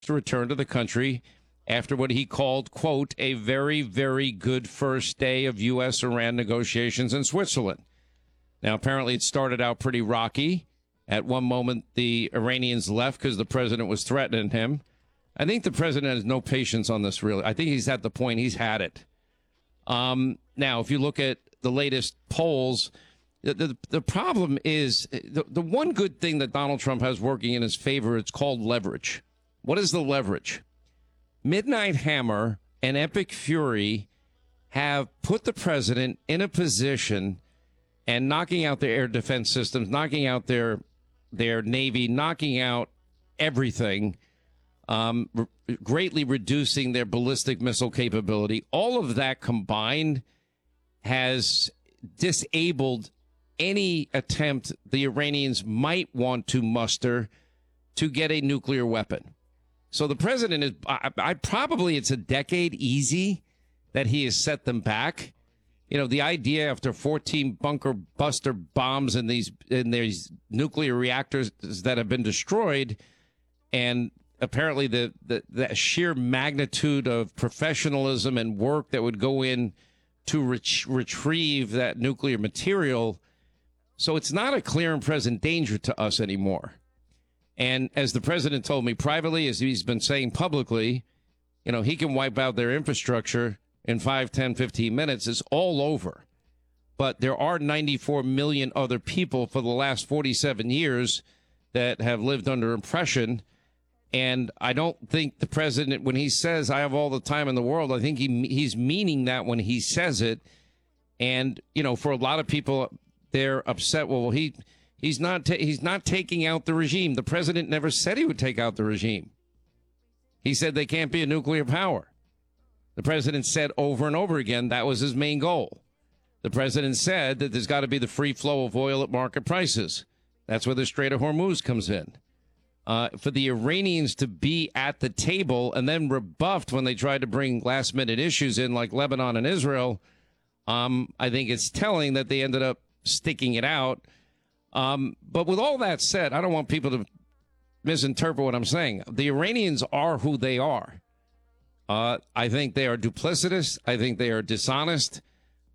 to return to the country after what he called, quote, a very, very good first day of U.S.-Iran negotiations in Switzerland. Now, apparently it started out pretty rocky. At one moment, the Iranians left because the president was threatening him. I think the president has no patience on this, really. I think he's at the point he's had it. Now, if you look at the latest polls, the problem is the one good thing that Donald Trump has working in his favor, it's called leverage. What is the leverage? Midnight Hammer and Epic Fury have put the president in a position and knocking out their air defense systems, knocking out their Navy, knocking out everything, greatly reducing their ballistic missile capability. All of that combined has disabled any attempt the Iranians might want to muster to get a nuclear weapon. So the president is, probably it's a decade easy that he has set them back. You know, the idea after 14 bunker buster bombs in these nuclear reactors that have been destroyed, and apparently the sheer magnitude of professionalism and work that would go in to retrieve that nuclear material. So it's not a clear and present danger to us anymore. And as the president told me privately, as he's been saying publicly, you know, he can wipe out their infrastructure in 5, 10, 15 minutes. It's all over. But there are 94 million other people for the last 47 years that have lived under oppression. And I don't think the president, when he says, I have all the time in the world, I think he's meaning that when he says it. And, you know, for a lot of people, they're upset. Well, he's not taking out the regime. The president never said he would take out the regime. He said they can't be a nuclear power. The president said over and over again that was his main goal. The president said that there's got to be the free flow of oil at market prices. That's where the Strait of Hormuz comes in. For the Iranians to be at the table and then rebuffed when they tried to bring last-minute issues in like Lebanon and Israel, I think it's telling that they ended up sticking it out. But with all that said, I don't want people to misinterpret what I'm saying. The Iranians are who they are. I think they are duplicitous. I think they are dishonest.